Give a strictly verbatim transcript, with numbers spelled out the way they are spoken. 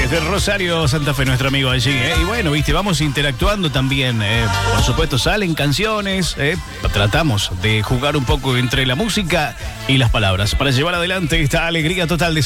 desde Rosario, Santa Fe, nuestro amigo allí. ¿eh? Y bueno, viste, vamos interactuando también. ¿eh? Por supuesto, salen canciones. ¿eh? Tratamos de jugar un poco entre la música y las palabras para llevar adelante esta alegría total de